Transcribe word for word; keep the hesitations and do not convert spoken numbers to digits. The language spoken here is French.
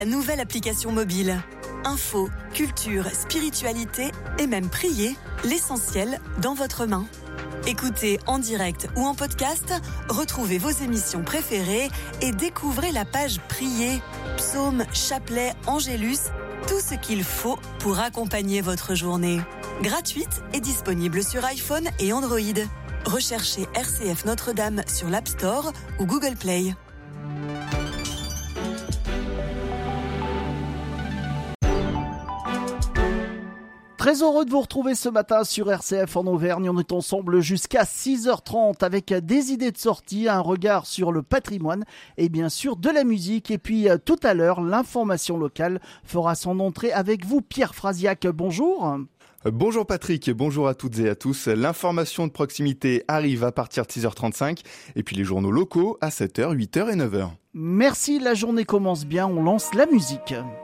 La nouvelle application mobile. Info, culture, spiritualité et même prier, l'essentiel dans votre main. Écoutez en direct ou en podcast, retrouvez vos émissions préférées et découvrez la page Prier, psaumes, chapelets, angélus, tout ce qu'il faut pour accompagner votre journée. Gratuite et disponible sur iPhone et Android. Recherchez R C F Notre-Dame sur l'App Store ou Google Play. Très heureux de vous retrouver ce matin sur R C F en Auvergne. On est ensemble jusqu'à six heures trente avec des idées de sortie, un regard sur le patrimoine et bien sûr de la musique. Et puis tout à l'heure, l'information locale fera son entrée avec vous, Pierre Frasiac. Bonjour. Bonjour Patrick, bonjour à toutes et à tous. L'information de proximité arrive à partir de six heures trente-cinq et puis les journaux locaux à sept heures, huit heures et neuf heures. Merci, la journée commence bien, on lance la musique.